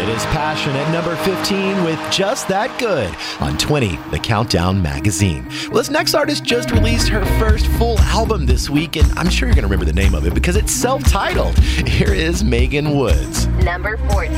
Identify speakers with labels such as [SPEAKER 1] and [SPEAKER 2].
[SPEAKER 1] is Passion at number 15 with Just That Good on 20, The Countdown Magazine. Well, this next artist just released her first full album this week, and I'm sure you're going to remember the name of it because it's self-titled. Here is Megan Woods.
[SPEAKER 2] Number 14.